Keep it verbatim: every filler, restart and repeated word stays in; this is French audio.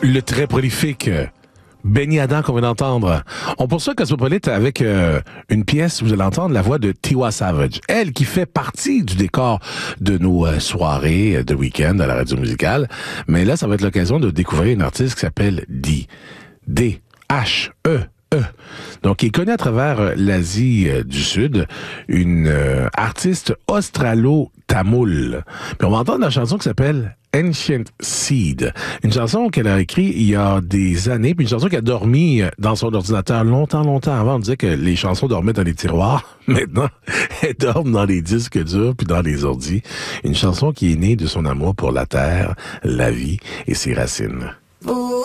le très prolifique Benny Adam qu'on vient d'entendre. On poursuit Cosmopolite avec euh, une pièce où vous allez entendre la voix de Tiwa Savage. Elle qui fait partie du décor de nos euh, soirées de week-end à la radio musicale. Mais là, ça va être l'occasion de découvrir une artiste qui s'appelle Dee. D H E E. Donc, il est connu à travers euh, l'Asie euh, du Sud, une euh, artiste australo-tamoule. Puis on va entendre la chanson qui s'appelle Ancient Seed, une chanson qu'elle a écrite il y a des années, puis une chanson qui a dormi dans son ordinateur longtemps, longtemps avant. On disait que les chansons dormaient dans les tiroirs. Maintenant, elles dorment dans les disques durs puis dans les ordis. Une chanson qui est née de son amour pour la terre, la vie et ses racines.